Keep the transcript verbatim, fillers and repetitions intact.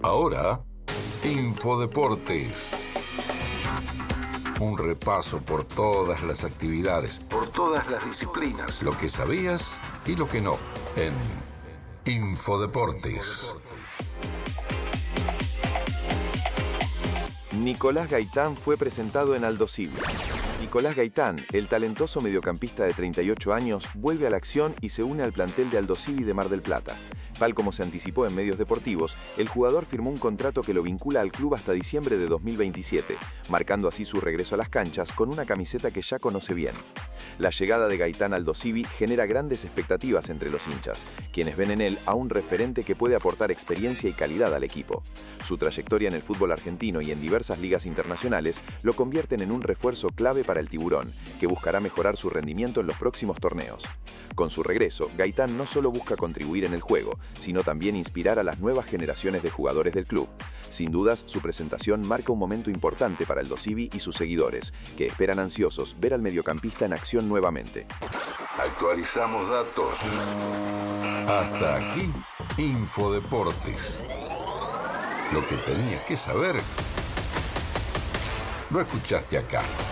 Ahora, Infodeportes. Un repaso por todas las actividades, por todas las disciplinas, lo que sabías y lo que no, en Infodeportes. Nicolás Gaitán fue presentado en Aldosivi. Nicolás Gaitán, el talentoso mediocampista de treinta y ocho años, vuelve a la acción y se une al plantel de Aldosivi de Mar del Plata. Tal como se anticipó en medios deportivos, el jugador firmó un contrato que lo vincula al club hasta diciembre de dos mil veintisiete, marcando así su regreso a las canchas con una camiseta que ya conoce bien. La llegada de Gaitán al Aldosivi genera grandes expectativas entre los hinchas, quienes ven en él a un referente que puede aportar experiencia y calidad al equipo. Su trayectoria en el fútbol argentino y en diversas ligas internacionales lo convierten en un refuerzo clave para el Tiburón, que buscará mejorar su rendimiento en los próximos torneos. Con su regreso, Gaitán no solo busca contribuir en el juego, sino también inspirar a las nuevas generaciones de jugadores del club. Sin dudas, su presentación marca un momento importante para el Aldosivi y sus seguidores, que esperan ansiosos ver al mediocampista en acción nuevamente. Actualizamos datos. Hasta aquí, Infodeportes. Lo que tenías que saber, lo escuchaste acá.